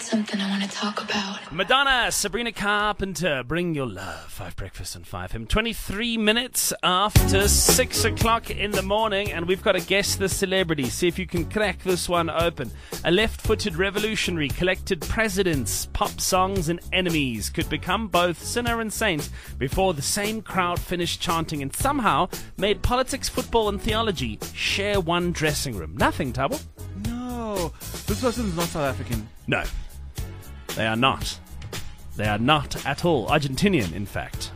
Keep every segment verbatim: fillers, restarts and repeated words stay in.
something I want to talk about. Madonna, Sabrina Carpenter, Bring Your Love. Five Breakfast on five M. twenty-three minutes after six o'clock in the morning, and we've got to guess the celebrity. See if you can crack this one open. A left-footed revolutionary collected presidents, pop songs, and enemies. Could become both sinner and saint before the same crowd finished chanting, and somehow made politics, football, and theology share one dressing room. Nothing, Tabo. No, this person's not South African. No, they are not. They are not at all. Argentinian, in fact.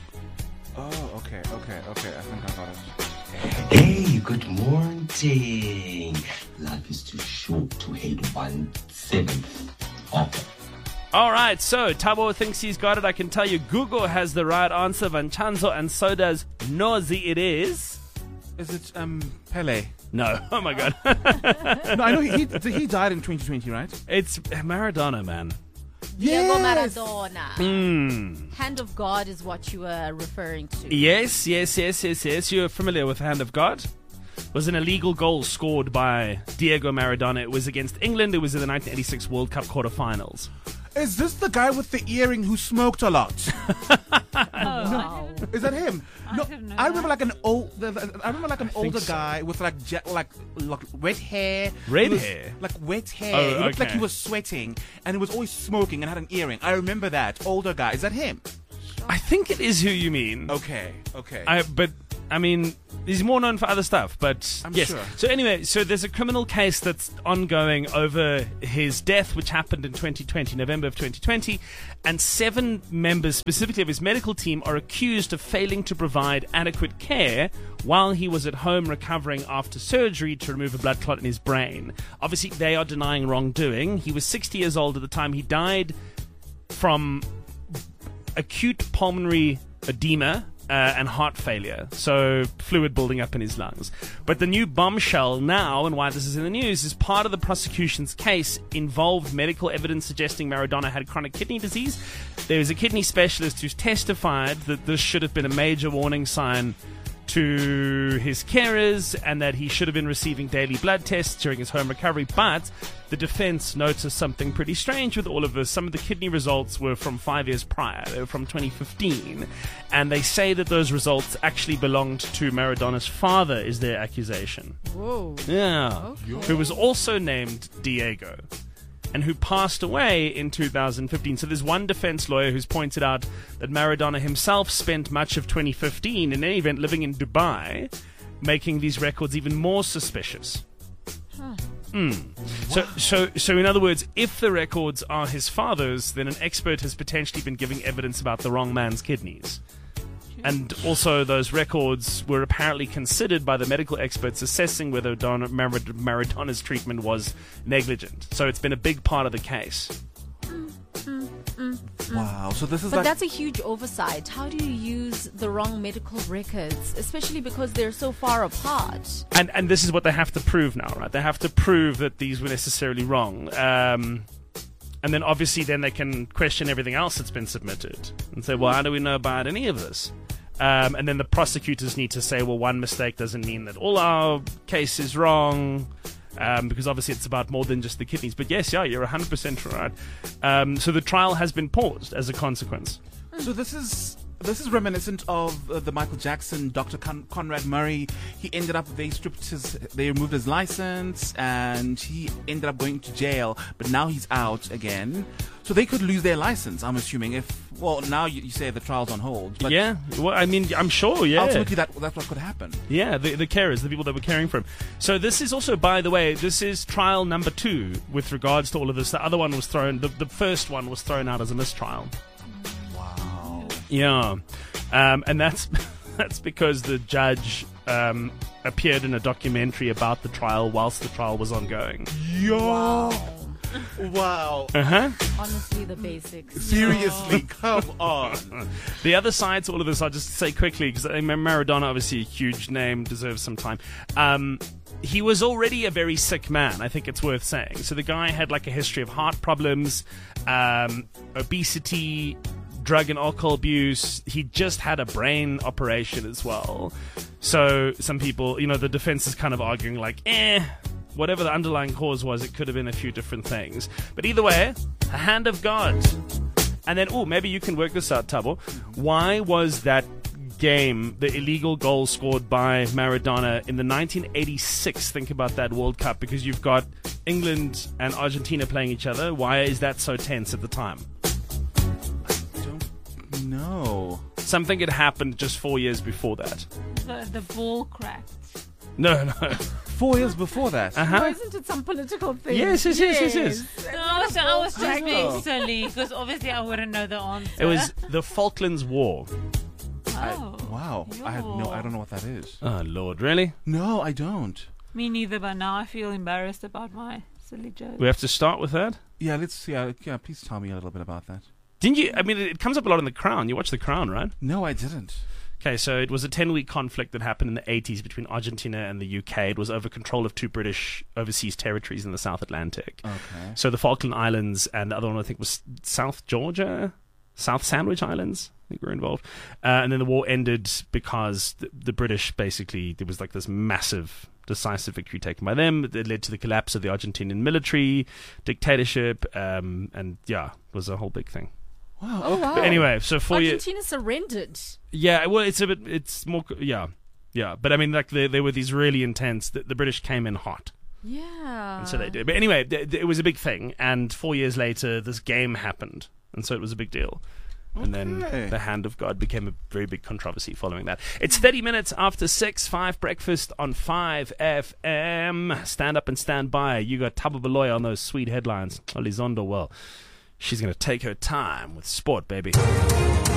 Oh, okay, okay, okay. I think I got it. Hey, good morning. Life is too short to hate one seventh of. All right, so Tabo thinks he's got it. I can tell you Google has the right answer, Vanchanzo, and so does Nozi. It is... Is it um Pele? No. Oh, my God. No, I know he, he he died in twenty twenty, right? It's Maradona, man. Diego Yes. Maradona. Mm. Hand of God is what you were referring to. Yes, yes, yes, yes, yes. You're familiar with Hand of God? It was an illegal goal scored by Diego Maradona. It was against England. It was in the nineteen eighty-six World Cup quarterfinals. Is this the guy with the earring who smoked a lot? Wow. Is that him? No, don't know I remember that. like an old. the- the- I remember like an older so. guy with like jet, like like red hair. Red He was- hair? like wet hair. Oh, It looked like okay. he was sweating and he was always smoking and had an earring. I remember that older guy. Is that him? I think it is who you mean. Okay, okay. I, but, I mean, he's more known for other stuff, but I'm yes. sure. So anyway, so there's a criminal case that's ongoing over his death, which happened in twenty twenty, November of twenty twenty, and seven members, specifically of his medical team, are accused of failing to provide adequate care while he was at home recovering after surgery to remove a blood clot in his brain. Obviously, they are denying wrongdoing. He was sixty years old at the time. He died from acute pulmonary edema uh, and heart failure, so fluid building up in his lungs. But the new bombshell now, and why this is in the news, is part of the prosecution's case involved medical evidence suggesting Maradona had chronic kidney disease. There was a kidney specialist who's testified that this should have been a major warning sign to his carers and that he should have been receiving daily blood tests during his home recovery. But the defense noticed something pretty strange with all of this. Some of the kidney results were from five years prior. They were from twenty fifteen. And they say that those results actually belonged to Maradona's father, is their accusation. Whoa. Yeah. Who was also named Diego, and who passed away in two thousand fifteen. So there's one defense lawyer who's pointed out that Maradona himself spent much of twenty fifteen, in any event, living in Dubai, making these records even more suspicious. Mm. So, so, so in other words, if the records are his father's, then an expert has potentially been giving evidence about the wrong man's kidneys. And also, those records were apparently considered by the medical experts assessing whether Don Marad- Maradona's treatment was negligent. So it's been a big part of the case. Wow. So this is But like. that's a huge oversight. How do you use the wrong medical records, especially because they're so far apart? And and this is what they have to prove now, right? They have to prove that these were necessarily wrong. Um, and then obviously then they can question everything else that's been submitted and say, well, how do we know about any of this? Um, and then the prosecutors need to say, well, one mistake doesn't mean that all our case is wrong. Um, because obviously it's about more than just the kidneys. But yes, yeah, you're one hundred percent right. Um, so the trial has been paused as a consequence. So this is this is reminiscent of uh, the Michael Jackson, Doctor Con- Conrad Murray. He ended up they stripped his, they removed his license, and he ended up going to jail. But now he's out again, so they could lose their license. I'm assuming if well now you, you say the trial's on hold. But Yeah, well, I mean, I'm sure, yeah. ultimately that that's what could happen. Yeah, the, the carers, the people that were caring for him. So this is also, by the way, this is trial number two with regards to all of this. The other one was thrown, the, the first one was thrown out as a mistrial. Wow. Yeah. Um, and that's that's because the judge um, appeared in a documentary about the trial whilst the trial was ongoing. Yo. Wow. Uh-huh. Honestly, the basics. Seriously, come on. The other side to all of this, I'll just say quickly, because Maradona, obviously a huge name, deserves some time. Um, he was already a very sick man, I think it's worth saying. So the guy had like a history of heart problems, um, obesity, drug and alcohol abuse. He just had a brain operation as well. So some people, you know, the defense is kind of arguing like, eh, whatever the underlying cause was, it could have been a few different things. But either way, A hand of God. And then, oh, maybe you can work this out, Tabo. Why was that game, the illegal goal scored by Maradona in the nineteen eighty-six, think about that World Cup, because you've got England and Argentina playing each other. Why is that so tense at the time? I don't know. Something had happened just four years before that. The, the ball cracked. No, no. Four years before that. Uh-huh. Isn't it some political thing? Yes, yes, yes, yes, yes. No, I was, I was just cracked. being silly because obviously I wouldn't know the answer. It was the Falklands War. Oh. Wow. I had no. I don't know what that is. Oh, Lord, really? No, I don't. Me neither, but now I feel embarrassed about my silly joke. We have to start with that? Yeah, let's. Yeah, yeah. Please tell me a little bit about that. Didn't you? I mean, it comes up a lot in The Crown. You watch The Crown, right? No, I didn't. Okay, so it was a ten-week conflict that happened in the eighties between Argentina and the U K. It was over control of two British overseas territories in the South Atlantic. Okay. So the Falkland Islands and the other one, I think, was South Georgia? South Sandwich Islands, I think, were involved. Uh, and then the war ended because the, the British, basically, there was like this massive, decisive victory taken by them. It led to the collapse of the Argentinian military, dictatorship, um, and yeah, it was a whole big thing. Wow. Oh, Okay. wow. But anyway, so for you... Argentina surrendered. Yeah, well, it's a bit, it's more, yeah, yeah. But I mean, like, there, there were these really intense, the, the British came in hot. Yeah. And so they did. But anyway, th- th- it was a big thing. And four years later, this game happened. And so it was a big deal. And Okay. then the hand of God became a very big controversy following that. It's thirty minutes after six, five breakfast on five F M. Stand up and stand by. You got Tabo Baloy on those sweet headlines. Elizondo, well, she's going to take her time with sport, baby.